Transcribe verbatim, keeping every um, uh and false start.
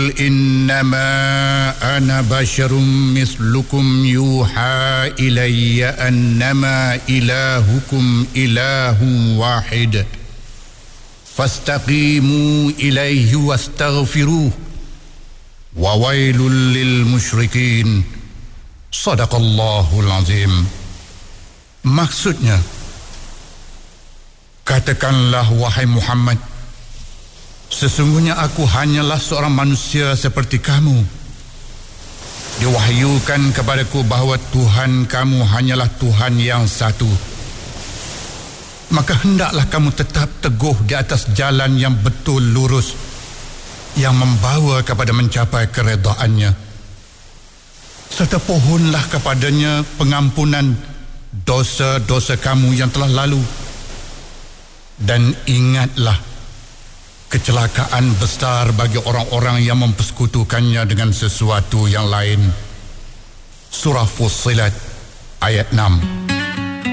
قل إنما أنا بشر مثلكم يوحى إلي أنما إلهكم إله واحد فاستقيموا إليه واستغفروه وويل للمشركين. Sadaqallahul Azim. Maksudnya, katakanlah wahai Muhammad, sesungguhnya aku hanyalah seorang manusia seperti kamu. Diwahyukan kepadaku bahawa Tuhan kamu hanyalah Tuhan yang satu. Maka hendaklah kamu tetap teguh di atas jalan yang betul lurus, yang membawa kepada mencapai keredaannya. Serta pohonlah kepadanya pengampunan dosa-dosa kamu yang telah lalu. Dan ingatlah kecelakaan besar bagi orang-orang yang mempersekutukannya dengan sesuatu yang lain. Surah Fussilat ayat enam.